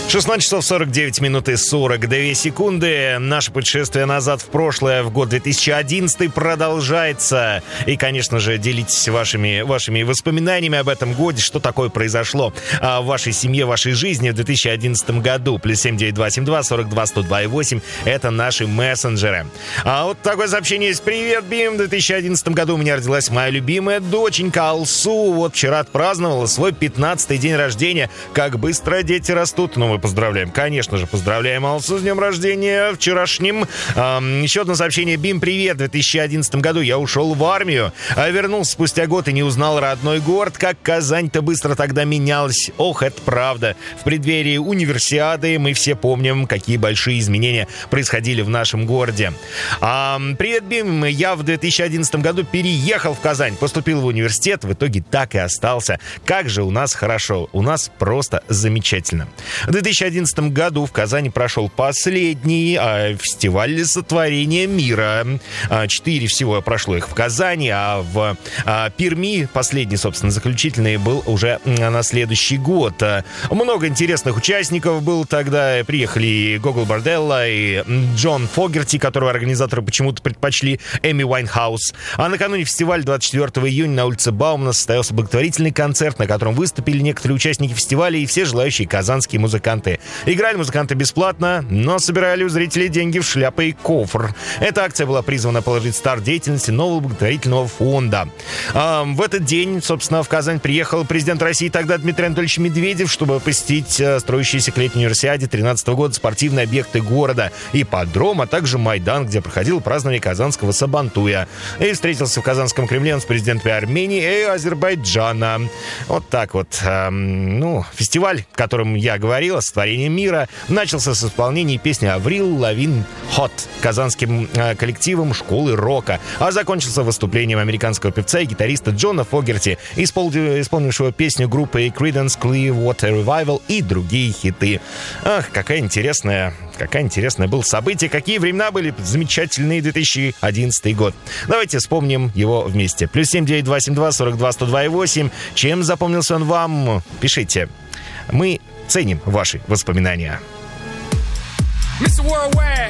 16 часов 49 минут и 42 секунды. Наше путешествие назад в прошлое, в год 2011 продолжается. И, конечно же, делитесь вашими воспоминаниями об этом годе, что такое произошло в вашей семье, в вашей жизни в 2011 году. Плюс 7927 42 102 8. Это наши мессенджеры. А вот такое сообщение есть. Привет, Бим. В 2011 году у меня родилась моя любимая доченька Алсу. Вот вчера отпраздновала свой 15-й день рождения. Как быстро дети растут. Ну, мы поздравляем. Конечно же, поздравляем Алсу с днем рождения вчерашним. Еще одно сообщение. Бим, привет. В 2011 году я ушел в армию. Вернулся спустя год и не узнал родной город. Как Казань-то быстро тогда менялась. Ох, это правда. В преддверии универсиады мы все помним, какие большие изменения происходили в нашем городе. Привет, Бим. Я в 2011 году переехал в Казань. Поступил в университет. В итоге так и остался. Как же у нас хорошо. У нас просто замечательно. В 2011 году в Казани прошел последний фестиваль сотворения мира. 4 всего прошло их в Казани, а в Перми последний, собственно, заключительный был уже на следующий год. Много интересных участников было тогда. Приехали и Гогол Борделло, и Джон Фогерти, которого организаторы почему-то предпочли Эми Уайнхаус. А накануне фестиваля 24 июня на улице Баумана состоялся благотворительный концерт, на котором выступили некоторые участники фестиваля и все желающие казанские музыканты. Играли музыканты бесплатно, но собирали у зрителей деньги в шляпы и кофр. Эта акция была призвана положить старт деятельности нового благотворительного фонда. В этот день, собственно, в Казань приехал президент России тогда Дмитрий Анатольевич Медведев, чтобы посетить строящиеся к летней универсиаде 2013 года спортивные объекты города, ипподром, а также Майдан, где проходило празднование казанского Сабантуя. И встретился в Казанском Кремле с президентами Армении и Азербайджана. Вот так вот. Фестиваль, о котором я говорил, «Сотворение мира», начался с исполнения песни «Аврил Лавин Хот» казанским коллективом школы рока, а закончился выступлением американского певца и гитариста Джона Фогерти, исполнившего песню группы Creedence Clearwater Revival и другие хиты. Ах, какая интересная было событие, какие времена были замечательные 2011 год. Давайте вспомним его вместе. Плюс 7927 42 102 8. Чем запомнился он вам? Пишите. Мы ценим ваши воспоминания.